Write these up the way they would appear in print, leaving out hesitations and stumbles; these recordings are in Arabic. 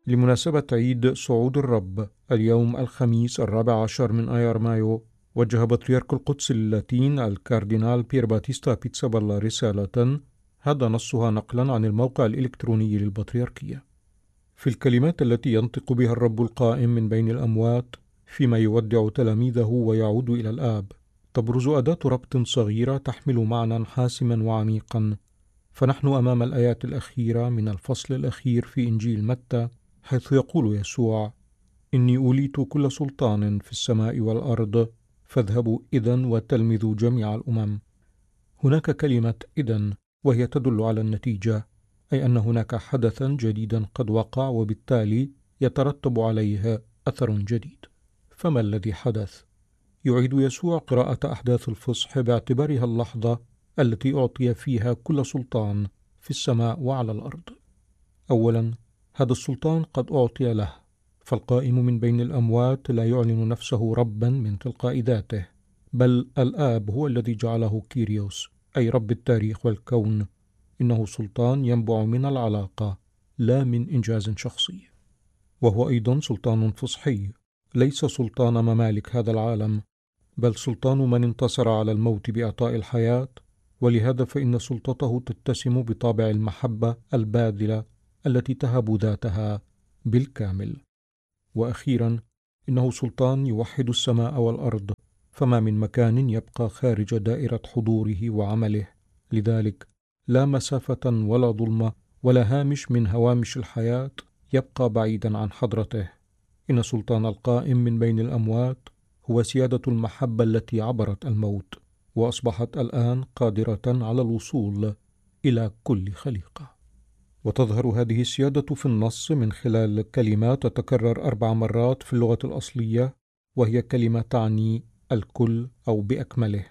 لمناسبة عيد صعود الرب اليوم الخميس 14 من آيار مايو، وجه بطريرك القدس اللاتين الكاردينال بيير باتيستا بيتسابالا رسالة، هذا نصها نقلا عن الموقع الإلكتروني للبطريركية. في الكلمات التي ينطق بها الرب القائم من بين الأموات فيما يودع تلاميذه ويعود إلى الآب، تبرز أداة ربط صغيرة تحمل معنى حاسما وعميقا. فنحن أمام الآيات الأخيرة من الفصل الأخير في إنجيل متى، حيث يقول يسوع: إني أوليت كل سلطان في السماء والأرض، فاذهبوا إذن وتلمذوا جميع الأمم. هناك كلمة إذن، وهي تدل على النتيجة، أي أن هناك حدثا جديدا قد وقع، وبالتالي يترتب عليه أثر جديد. فما الذي حدث؟ يعيد يسوع قراءة أحداث الفصح باعتبارها اللحظة التي أعطي فيها كل سلطان في السماء وعلى الأرض. أولا، هذا السلطان قد أعطي له، فالقائم من بين الأموات لا يعلن نفسه ربا من تلقاء ذاته، بل الآب هو الذي جعله كيريوس، أي رب التاريخ والكون. إنه سلطان ينبع من العلاقة، لا من إنجاز شخصي. وهو أيضا سلطان فصحي، ليس سلطان ممالك هذا العالم، بل سلطان من انتصر على الموت بإعطاء الحياة، ولهذا فإن سلطته تتسم بطابع المحبة الباذلة التي تهب ذاتها بالكامل. وأخيرا، إنه سلطان يوحد السماء والأرض، فما من مكان يبقى خارج دائرة حضوره وعمله. لذلك لا مسافة ولا ظلمة ولا هامش من هوامش الحياة يبقى بعيدا عن حضرته. إن سلطان القائم من بين الأموات هو سيادة المحبة التي عبرت الموت، وأصبحت الآن قادرة على الوصول إلى كل خليقة. وتظهر هذه السيادة في النص من خلال كلمات تتكرر 4 مرات في اللغة الأصلية، وهي كلمة تعني الكل أو بأكمله.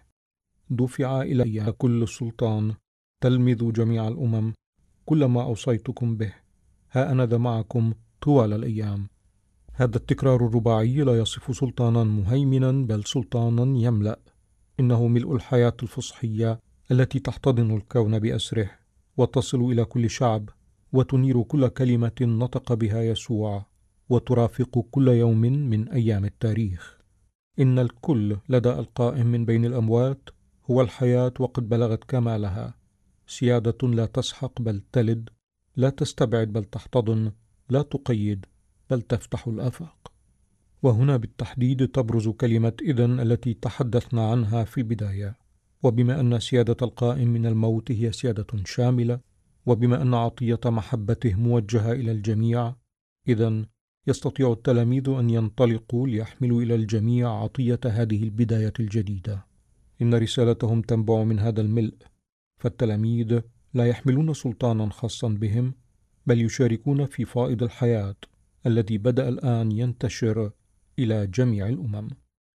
دفع إلي كل السلطان، تلمذوا جميع الأمم، كل ما أوصيتكم به، ها أنا ذا معكم طوال الأيام. هذا التكرار الرباعي لا يصف سلطانا مهيمنا، بل سلطانا يملأ. إنه ملء الحياة الفصحية التي تحتضن الكون بأسره، وتصل إلى كل شعب، وتنير كل كلمة نطق بها يسوع، وترافق كل يوم من أيام التاريخ. إن الكل لدى القائم من بين الأموات هو الحياة، وقد بلغت كمالها، سيادة لا تسحق بل تلد، لا تستبعد بل تحتضن، لا تقيد بل تفتح الآفاق. وهنا بالتحديد تبرز كلمة إذن التي تحدثنا عنها في البداية. وبما أن سيادة القائم من الموت هي سيادة شاملة، وبما أن عطية محبته موجهة إلى الجميع، إذن يستطيع التلاميذ أن ينطلقوا ليحملوا إلى الجميع عطية هذه البداية الجديدة. إن رسالتهم تنبع من هذا الملء، فالتلاميذ لا يحملون سلطانا خاصا بهم، بل يشاركون في فائض الحياة الذي بدأ الآن ينتشر إلى جميع الأمم.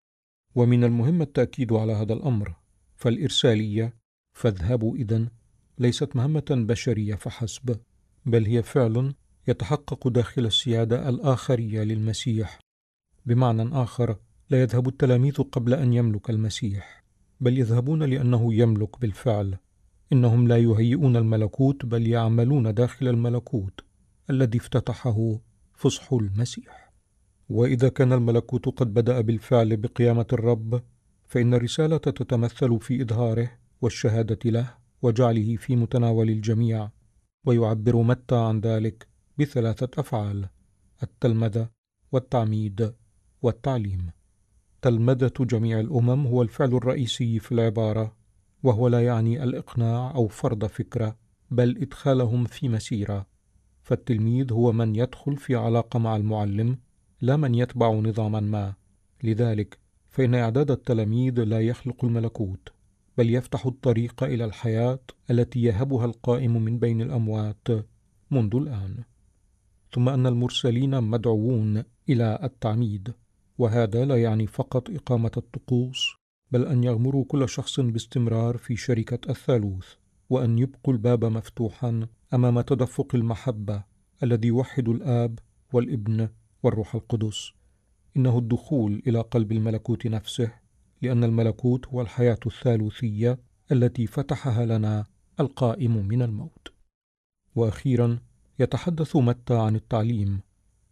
ومن المهم التأكيد على هذا الأمر، فالإرسالية فاذهبوا إذن ليست مهمة بشرية فحسب، بل هي فعل يتحقق داخل السيادة الآخرية للمسيح. بمعنى آخر، لا يذهب التلاميذ قبل أن يملك المسيح، بل يذهبون لأنه يملك بالفعل. إنهم لا يهيئون الملكوت، بل يعملون داخل الملكوت الذي افتتحه فصح المسيح. وإذا كان الملكوت قد بدأ بالفعل بقيامة الرب، فإن الرسالة تتمثل في إظهاره والشهادة له وجعله في متناول الجميع. ويعبر متى عن ذلك ب3 أفعال: التلمذة والتعميد والتعليم. تلمذة جميع الأمم هو الفعل الرئيسي في العبارة، وهو لا يعني الإقناع أو فرض فكرة، بل إدخالهم في مسيرة. فالتلميذ هو من يدخل في علاقة مع المعلم، لا من يتبع نظاما ما. لذلك فإن إعداد التلاميذ لا يخلق الملكوت، بل يفتح الطريق إلى الحياة التي يهبها القائم من بين الأموات منذ الآن. ثم أن المرسلين مدعوون إلى التعميد، وهذا لا يعني فقط إقامة الطقوس، بل أن يغمروا كل شخص باستمرار في شركة الثالوث، وأن يبقوا الباب مفتوحا أمام تدفق المحبة الذي يوحد الآب والابن والروح القدس. إنه الدخول إلى قلب الملكوت نفسه، لأن الملكوت هو الحياة الثالوثية التي فتحها لنا القائم من الموت. وأخيرا، يتحدث متى عن التعليم،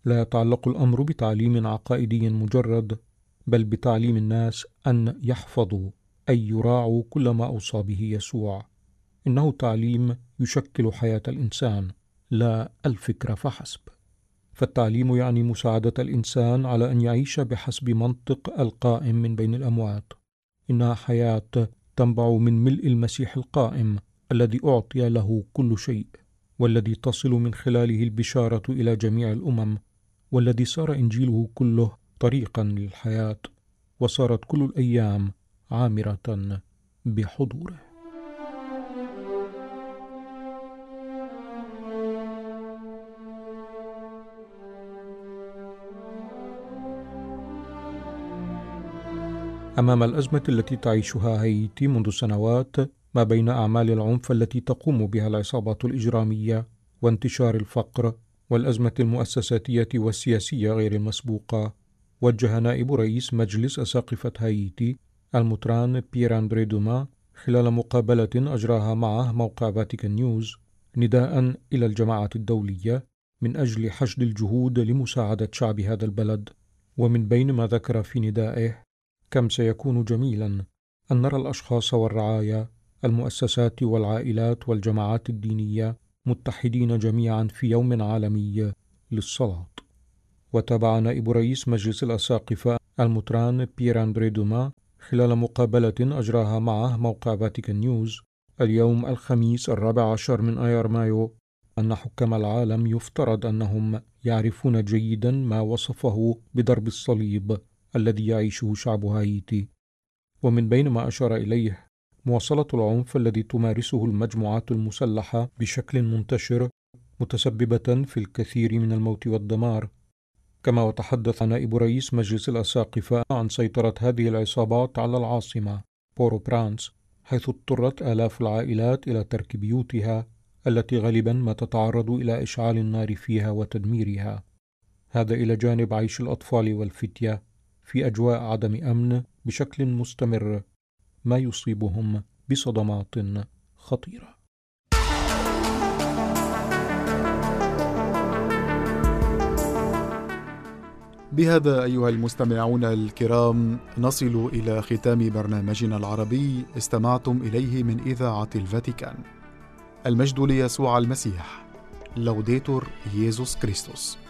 لا يتعلق الأمر بتعليم عقائدي مجرد، بل بتعليم الناس أن يحفظوا أي يراعوا كل ما أوصى به يسوع. إنه تعليم يشكل حياة الإنسان، لا الفكرة فحسب. فالتعليم يعني مساعدة الإنسان على أن يعيش بحسب منطق القائم من بين الأموات. إنها حياة تنبع من ملء المسيح القائم الذي أعطي له كل شيء، والذي تصل من خلاله البشارة إلى جميع الأمم، والذي صار إنجيله كله طريقا للحياة، وصارت كل الأيام عامرة بحضوره. أمام الأزمة التي تعيشها هايتي منذ سنوات، ما بين أعمال العنف التي تقوم بها العصابات الإجرامية وانتشار الفقر والأزمة المؤسساتية والسياسية غير المسبوقة، وجه نائب رئيس مجلس أساقفة هايتي المطران بيير أندري دوما خلال مقابلة أجراها معه موقع فاتيكان نيوز نداء إلى الجماعة الدولية من أجل حشد الجهود لمساعدة شعب هذا البلد. ومن بين ما ذكر في ندائه: كم سيكون جميلا أن نرى الأشخاص والرعايا، المؤسسات والعائلات والجماعات الدينية متحدين جميعا في يوم عالمي للصلاة. وتابع نائب رئيس مجلس الأساقفة المطران بيير أندري دوما خلال مقابلة أجراها معه موقع فاتيكان نيوز اليوم الخميس 14 من آيار مايو أن حكام العالم يفترض أنهم يعرفون جيدا ما وصفه بضرب الصليب الذي يعيشه شعب هايتي. ومن بين ما أشار إليه مواصلة العنف الذي تمارسه المجموعات المسلحة بشكل منتشر، متسببة في الكثير من الموت والدمار. كما وتحدث نائب رئيس مجلس الأساقفة عن سيطرة هذه العصابات على العاصمة بورو برانس، حيث اضطرت آلاف العائلات إلى ترك بيوتها التي غالبا ما تتعرض إلى إشعال النار فيها وتدميرها. هذا إلى جانب عيش الأطفال والفتية في أجواء عدم أمن بشكل مستمر، ما يصيبهم بصدمات خطيرة. بهذا أيها المستمعون الكرام نصل إلى ختام برنامجنا العربي استمعتم إليه من إذاعة الفاتيكان. المجد ليسوع المسيح. لوديتور ييسوس كريستوس.